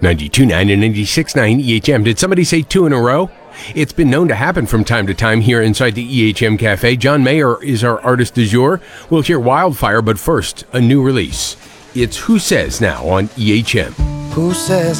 92.9 and 96.9 EHM. Did somebody say 2 in a row? It's been known to happen from time to time here inside the EHM Cafe. John Mayer is our artist du jour. We'll hear Wildfire, but first, a new release. It's Who Says now on EHM. Who says